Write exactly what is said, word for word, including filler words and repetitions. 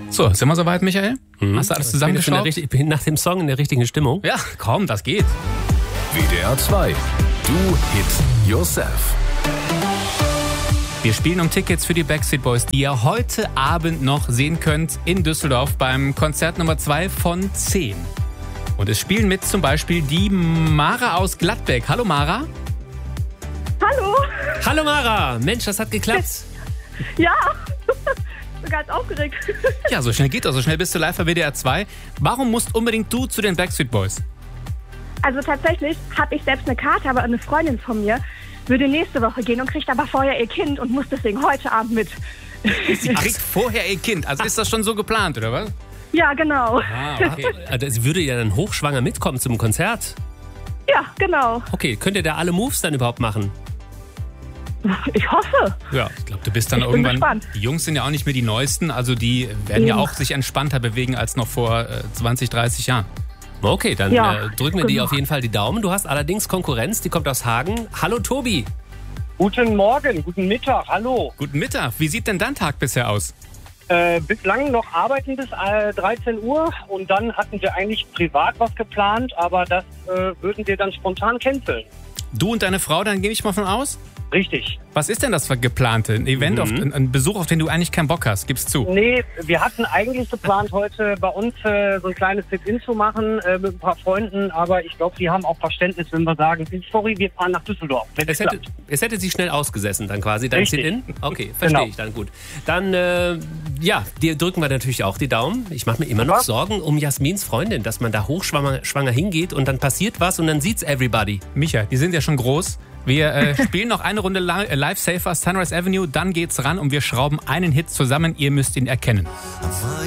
So, sind wir soweit, Michael? Mhm. Hast du alles Ich bin zusammengeschraubt? richtig- Ich bin nach dem Song in der richtigen Stimmung. Ja, komm, das geht. W D R zwei. Do It Yourself. Wir spielen um Tickets für die Backstreet Boys, die ihr heute Abend noch sehen könnt in Düsseldorf beim Konzert Nummer zwei von zehn. Und es spielen mit zum Beispiel die Mara aus Gladbeck. Hallo Mara. Hallo. Hallo Mara, Mensch, das hat geklappt. Ja, ich bin ganz aufgeregt. Ja, so schnell geht das. So schnell bist du live bei W D R zwei. Warum musst unbedingt du zu den Backstreet Boys? Also tatsächlich habe ich selbst eine Karte, aber eine Freundin von mir würde nächste Woche gehen und kriegt aber vorher ihr Kind und muss deswegen heute Abend mit. Sie kriegt vorher ihr Kind. Also ist das schon so geplant, oder was? Ja, genau. Ah, okay. Also, sie würde ja dann hochschwanger mitkommen zum Konzert. Ja, genau. Okay, könnt ihr da alle Moves dann überhaupt machen? Ich hoffe. Ja, ich glaube, du bist dann Ich bin irgendwann... gespannt. Die Jungs sind ja auch nicht mehr die Neuesten. Also die werden ja Ja. auch sich entspannter bewegen als noch vor äh, zwanzig, dreißig Jahren. Okay, dann Ja, äh, drücken wir dir genau. auf jeden Fall die Daumen. Du hast allerdings Konkurrenz, die kommt aus Hagen. Hallo Tobi. Guten Morgen, guten Mittag, hallo. Guten Mittag. Wie sieht denn dein Tag bisher aus? Äh, bislang noch arbeiten bis äh, dreizehn Uhr und dann hatten wir eigentlich privat was geplant, aber das äh, würden wir dann spontan canceln. Du und deine Frau, dann gehe ich mal von aus? Richtig. Was ist denn das für geplante? Ein Event, Mhm. auf, ein, ein Besuch, auf den du eigentlich keinen Bock hast? Gib's zu. Nee, wir hatten eigentlich geplant, heute bei uns äh, so ein kleines Sit-In zu machen äh, mit ein paar Freunden, aber ich glaube, die haben auch Verständnis, wenn wir sagen, sorry, wir fahren nach Düsseldorf. Wenn Es es hätte, klappt. es hätte sie schnell ausgesessen dann quasi, dein Richtig. Sit-In? Okay, verstehe Genau. ich dann gut. Dann, äh, ja, dir drücken wir natürlich auch die Daumen. Ich mache mir immer noch Was? Sorgen um Jasmins Freundin, dass man da hochschwanger schwanger hingeht und dann passiert was und dann sieht's everybody. Micha, die sind ja schon groß. Wir äh, spielen noch eine Runde li- äh, Live Safer Sunrise Avenue, dann geht's ran und wir schrauben einen Hit zusammen. Ihr müsst ihn erkennen.